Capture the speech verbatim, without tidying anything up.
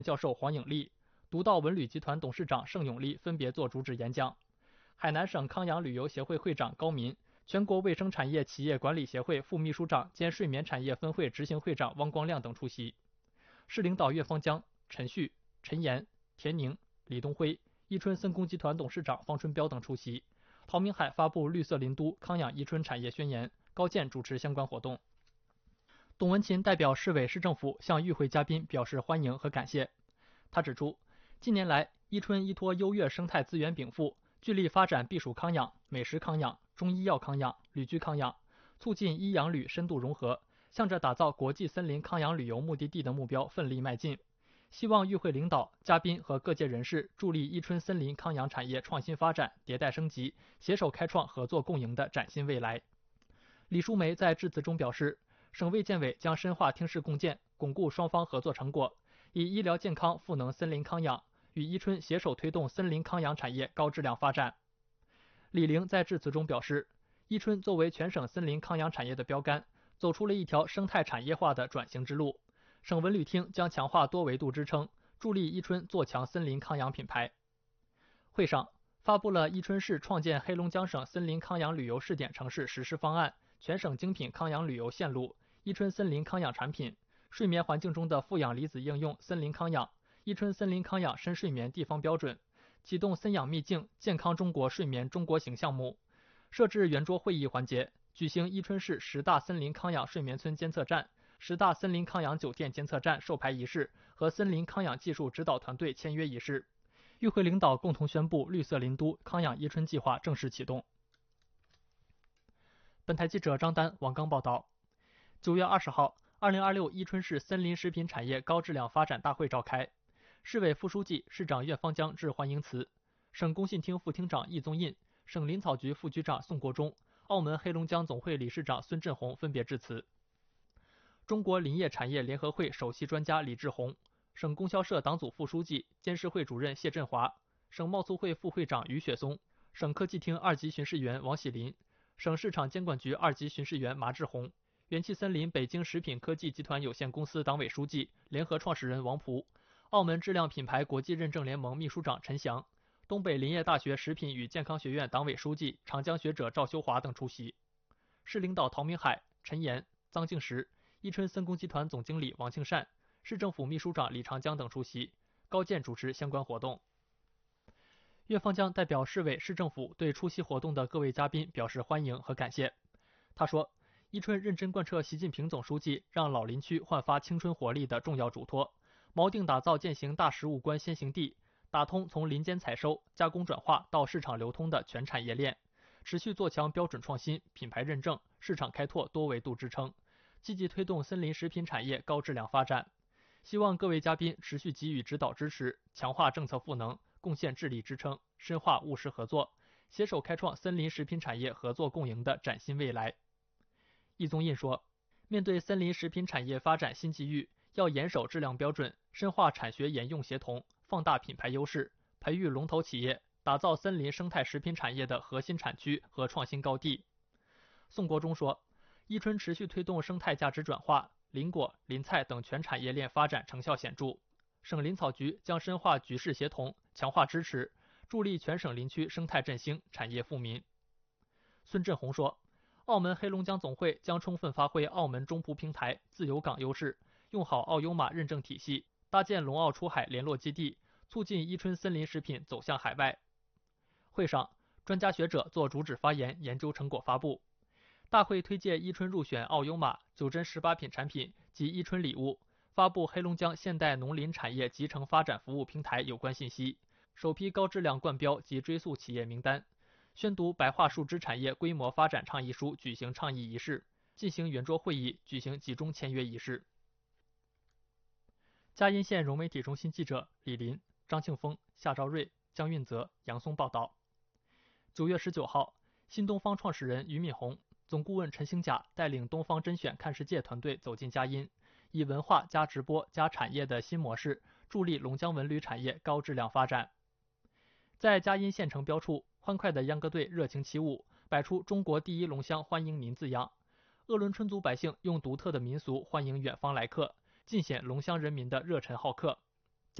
教授黄颖丽、独到文旅集团董事长盛永利分别作主旨演讲。海南省康养旅游协会会长高民、全国卫生产业企业管理协会副秘书长兼睡眠产业分会执行会长汪光亮等出席。市领导岳方江、陈旭、陈岩、田宁、李东辉、伊春森工集团董事长方春彪等出席。陶明海发布绿色林都康养伊春产业宣言，高健主持相关活动。董文琴代表市委市政府向与会嘉宾表示欢迎和感谢。他指出，近年来伊春依托优越生态资源禀赋，聚力发展避暑康养、美食康养、中医药康养、旅居康养，促进医养旅深度融合，向着打造国际森林康养旅游目的地的目标奋力迈进。希望与会领导、嘉宾和各界人士助力伊春森林康养产业创新发展、迭代升级，携手开创合作共赢的崭新未来。李淑梅在致辞中表示，省卫健委将深化厅市共建，巩固双方合作成果，以医疗健康赋能森林康养，与伊春携手推动森林康养产业高质量发展。李玲在致辞中表示，伊春作为全省森林康养产业的标杆，走出了一条生态产业化的转型之路。省文旅厅将强化多维度支撑，助力伊春做强森林康养品牌。会上发布了伊春市创建黑龙江省森林康养旅游试点城市实施方案、全省精品康养旅游线路、伊春森林康养产品、睡眠环境中的负氧离子应用森林康养、伊春森林康养深睡眠地方标准，启动森养秘境健康中国睡眠中国行项目，设置圆桌会议环节，举行伊春市十大森林康养睡眠村监测站、十大森林康养酒店监测站授牌仪式和森林康养技术指导团队签约仪式。与会领导共同宣布绿色林都康养伊春计划正式启动。本台记者张丹、王刚报道。九月二十号，二零二六伊春市森林食品产业高质量发展大会召开，市委副书记、市长岳方江致欢迎词，省工信厅副厅长易宗印、省林草局副局长宋国忠、澳门黑龙江总会理事长孙振宏分别致辞。中国林业产业联合会首席专家李志宏、省供销社党组副书记、监事会主任谢振华、省贸促会副会长于雪松、省科技厅二级巡视员王喜林、省市场监管局二级巡视员马志宏、元气森林北京食品科技集团有限公司党委书记、联合创始人王璞、澳门质量品牌国际认证联盟秘书长陈翔、东北林业大学食品与健康学院党委书记、长江学者赵修华等出席。市领导陶明海、陈岩、臧敬实、伊春森工集团总经理王庆善、市政府秘书长李长江等出席，高健主持相关活动。岳方江代表市委市政府对出席活动的各位嘉宾表示欢迎和感谢。他说，伊春认真贯彻习近平总书记让老林区焕发青春活力的重要嘱托，锚定打造践行大实物观先行地，打通从林间采收、加工转化到市场流通的全产业链，持续做强标准创新、品牌认证、市场开拓多维度支撑，积极推动森林食品产业高质量发展。希望各位嘉宾持续给予指导支持，强化政策赋能，贡献智力支撑，深化务实合作，携手开创森林食品产业合作共赢的崭新未来。易宗印说，面对森林食品产业发展新机遇，要严守质量标准，深化产学研用协同，放大品牌优势，培育龙头企业，打造森林生态食品产业的核心产区和创新高地。宋国忠说，伊春持续推动生态价值转化，林果、林菜等全产业链发展成效显著，省林草局将深化局市协同，强化支持，助力全省林区生态振兴、产业富民。孙振宏说，澳门黑龙江总会将充分发挥澳门中葡平台自由港优势，用好澳优马认证体系，搭建龙澳出海联络基地，促进伊春森林食品走向海外。会上，专家学者做主旨发言，研究成果发布。大会推介伊春入选澳优马九珍十八品产品及伊春礼物，发布黑龙江现代农林产业集成发展服务平台有关信息，首批高质量冠标及追溯企业名单，宣读白桦树枝产业规模发展倡议书举行倡议仪式，进行圆桌会议，举行集中签约仪式。嘉荫县融媒体中心记者李林、张庆峰、夏兆瑞、江运泽、杨松报道。九月十九号，新东方创始人俞敏洪、总顾问陈兴甲带领东方甄选看世界团队走进嘉荫，以文化加直播加产业的新模式，助力龙江文旅产业高质量发展。在嘉荫县城标处，欢快的秧歌队热情起舞，摆出中国第一龙乡欢迎您字样。鄂伦春族百姓用独特的民俗欢迎远方来客，尽显龙乡人民的热忱好客。